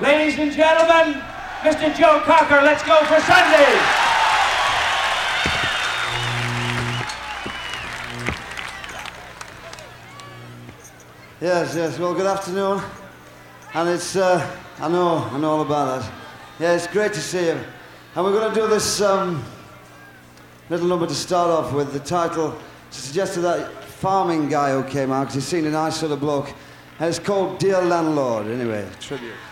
Ladies and gentlemen, Mr. Joe Cocker, let's go for Sunday! Yes, well, good afternoon. And it's, I know all about that. Yeah, it's great to see you. And we're going to do this little number to start off with. The title suggested that farming guy who came out, because he's seen a nice sort of bloke. And it's called Dear Landlord, anyway, tribute.